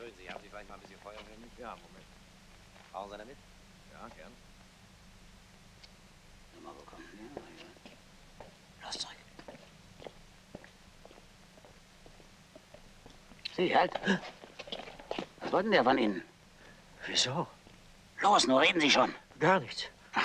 Entschuldigen Sie, haben Sie vielleicht mal ein bisschen Feuer für mich? Ja, Moment. Brauchen Sie damit? Ja, gern. Nummer bekommen. Ja. Los, zurück. Sie, halt. Was wollten der von Ihnen? Wieso? Los, nur reden Sie schon. Gar nichts.